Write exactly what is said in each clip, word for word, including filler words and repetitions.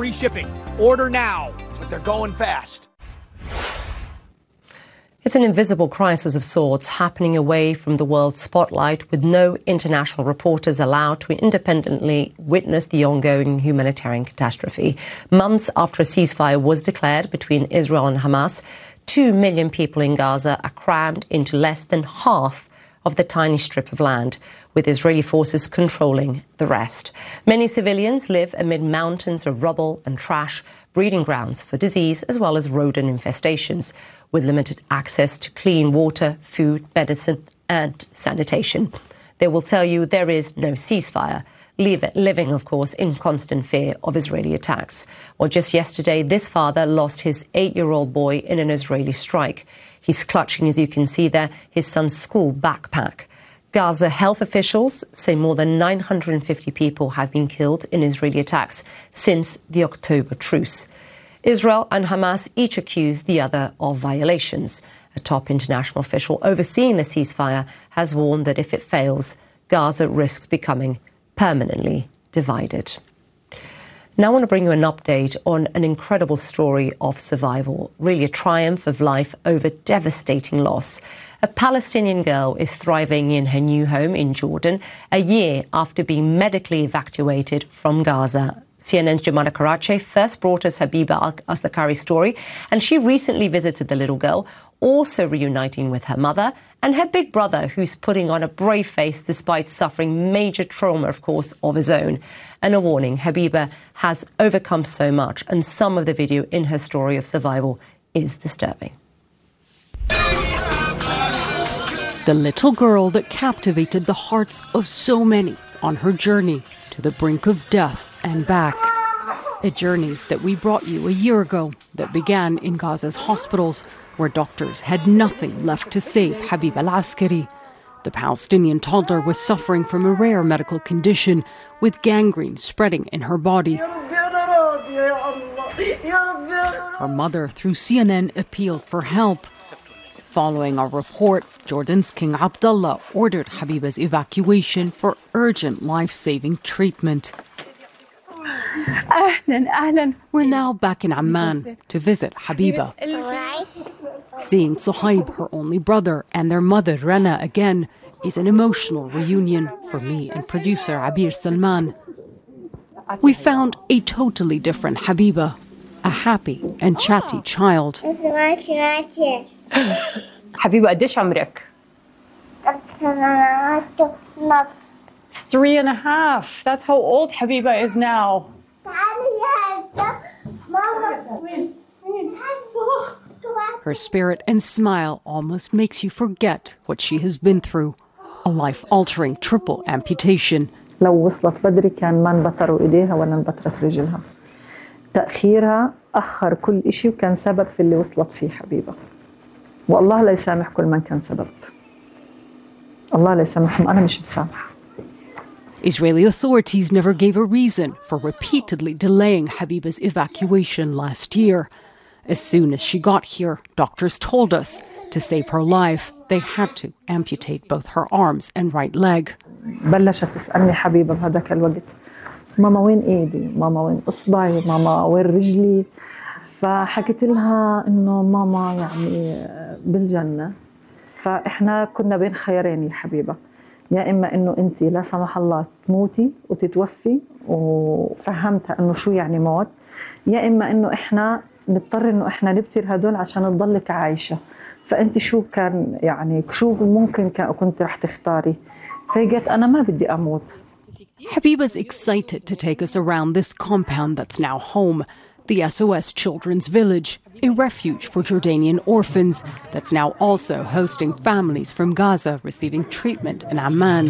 free shipping. Order now, but they're going fast. It's an invisible crisis of sorts happening away from the world's spotlight, with no international reporters allowed to independently witness the ongoing humanitarian catastrophe. Months after a ceasefire was declared between Israel and Hamas, two million people in Gaza are crammed into less than half of the tiny strip of land, with Israeli forces controlling the rest. Many civilians live amid mountains of rubble and trash, breeding grounds for disease as well as rodent infestations, with limited access to clean water, food, medicine and sanitation. They will tell you there is no ceasefire, living, of course, in constant fear of Israeli attacks. Well, just yesterday, this father lost his eight-year-old boy in an Israeli strike. He's clutching, as you can see there, his son's school backpack. Gaza health officials say more than nine hundred fifty people have been killed in Israeli attacks since the October truce. Israel and Hamas each accuse the other of violations. A top international official overseeing the ceasefire has warned that if it fails, Gaza risks becoming permanently divided. Now I want to bring you an update on an incredible story of survival, really a triumph of life over devastating loss. A Palestinian girl is thriving in her new home in Jordan a year after being medically evacuated from Gaza. C N N's Jamana Karache first brought us Habiba Al-Aslakari's story, and she recently visited the little girl, also reuniting with her mother and her big brother, who's putting on a brave face despite suffering major trauma, of course, of his own. And a warning, Habiba has overcome so much, and some of the video in her story of survival is disturbing. The little girl that captivated the hearts of so many on her journey to the brink of death and back. A journey that we brought you a year ago that began in Gaza's hospitals, where doctors had nothing left to save Habiba Al-Askari. The Palestinian toddler was suffering from a rare medical condition with gangrene spreading in her body. Her mother, through C N N, appealed for help. Following our report, Jordan's King Abdullah ordered Habiba's evacuation for urgent life-saving treatment. We're now back in Amman to visit Habiba. Seeing Suhaib, her only brother, and their mother Rana again is an emotional reunion for me and producer Abir Salman. We found a totally different Habiba, a happy and chatty child. حبيبة قديش عمرك؟ Three and a half. That's how old Habiba is now. Her spirit and smile almost makes you forget what she has been through. A life-altering triple amputation. لو وصلت بدري كان ما انبتروا ايديها ولا انبترت رجلها. تأخيرها أخر كل إشي وكان سبب في اللي وصلت فيه حبيبة. والله لا يسامح كل من كان سبب. الله لا يسامحهم، أنا مش مسامحة. Israeli authorities never gave a reason for repeatedly delaying Habiba's evacuation last year. As soon as she got here, doctors told us to save her life, they had to amputate both her arms and right leg. بلشت تسألني حبيبة بهذاك الوقت، ماما وين إيدي؟ ماما وين إصبعي؟ ماما وين رجلي؟ فحكيت لها إنه ماما يعني بالجنة. فإحنا كنا بين خيارين يا حبيبة، يا إما إنه أنت لا سمح الله تموتي وتتوفي، وفهمتها إنه شو يعني موت، يا إما إنه إحنا نضطر إنه إحنا نبتر هدول عشان تضلك عايشة. فأنت شو كان يعني شو ممكن كنت رح تختاري؟ فقلت أنا ما بدي أموت. Habiba's excited to take us around this compound that's now home, the S O S Children's Village, a refuge for Jordanian orphans that's now also hosting families from Gaza receiving treatment in Amman.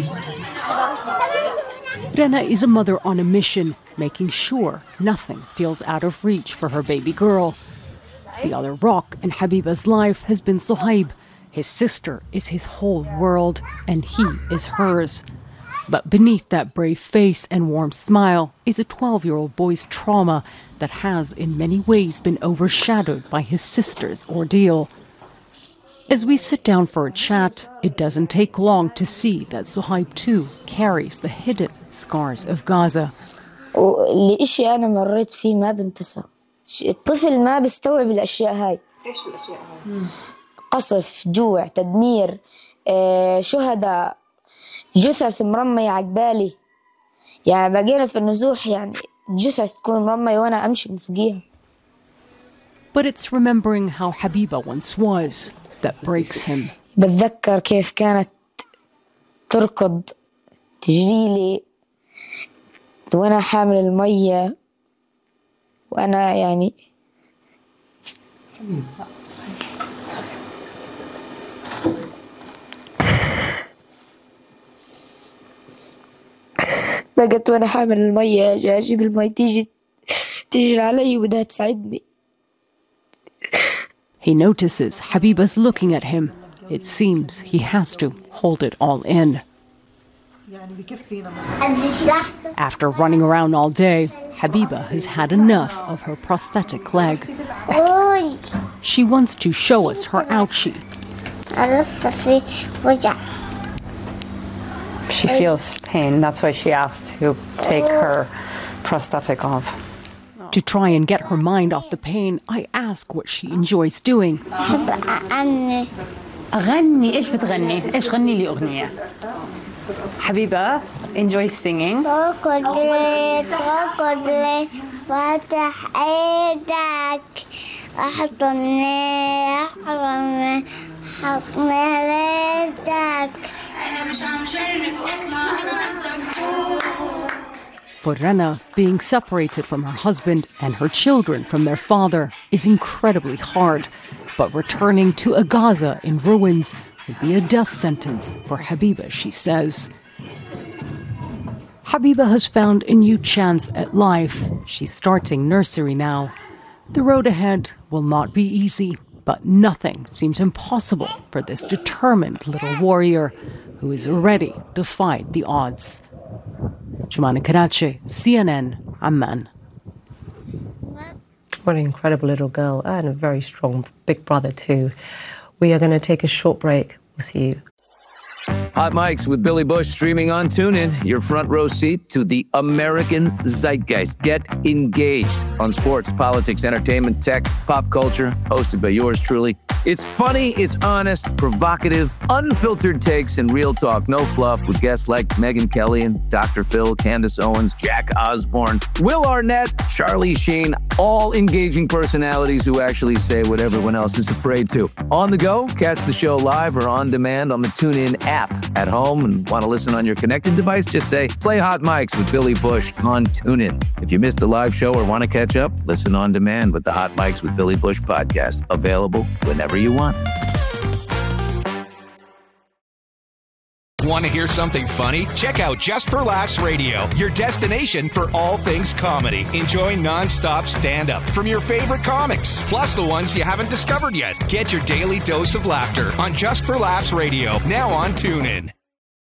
Rana is a mother on a mission, making sure nothing feels out of reach for her baby girl. The other rock in Habiba's life has been Suhaib. His sister is his whole world, and he is hers. But beneath that brave face and warm smile is a twelve-year-old boy's trauma that has in many ways been overshadowed by his sister's ordeal. As we sit down for a chat, it doesn't take long to see that Suhaib too carries the hidden scars of Gaza. لإشي أنا مريت فيه ما بنتسى. الطفل ما بيستوعب الأشياء هاي. إيش الأشياء هاي؟ قصف، جوع، تدمير، آه، شهداء، جثث مرمية عقبالي. يعني بقينا في النزوح يعني جثث تكون مرمية وأنا أمشي من فوقيها. But it's remembering how Habiba once was that breaks him. بتذكر كيف كانت تركض تجريلي وأنا حامل المية وأنا يعني بقت وأنا حامل المية أجي أجيب المية تيجي تجري علي وبدها تساعدني. He notices Habiba's looking at him. It seems he has to hold it all in. After running around all day, Habiba has had enough of her prosthetic leg. She wants to show us her ouchie. She feels pain. That's why she asked to take her prosthetic off. To try and get her mind off the pain, I ask what she enjoys doing. أغني إيش بتغني؟ إيش غني لي أغنية؟ حبيبة enjoy singing. فاتح ايدك احضني احضني حضني ريدك انا مش عم جرب اطلع انا اصلا فوق. For Rana, being separated from her husband and her children from their father is incredibly hard. But returning to a Gaza in ruins would be a death sentence for Habiba, she says. Habiba has found a new chance at life. She's starting nursery now. The road ahead will not be easy, but nothing seems impossible for this determined little warrior who is ready to fight the odds. Jumana Karachi, C N N, Amman. What an incredible little girl, and a very strong big brother too. We are going to take a short break. We'll see you. Hot Mics with Billy Bush streaming on TuneIn. Your front row seat to the American zeitgeist. Get engaged on sports, politics, entertainment, tech, pop culture. Hosted by yours truly. It's funny, it's honest, provocative, unfiltered takes, and real talk. No fluff with guests like Megyn Kelly and Doctor Phil, Candace Owens, Jack Osborne, Will Arnett, Charlie Sheen. All engaging personalities who actually say what everyone else is afraid to. On the go, catch the show live or on demand on the TuneIn app. At home and want to listen on your connected device, just say, play Hot Mics with Billy Bush on TuneIn. If you missed the live show or want to catch up, listen on demand with the Hot Mics with Billy Bush podcast. Available whenever you want. Want to hear something funny? Check out Just for Laughs Radio, your destination for all things comedy. Enjoy non-stop stand-up from your favorite comics, plus the ones you haven't discovered yet. Get your daily dose of laughter on Just for Laughs Radio, now on TuneIn.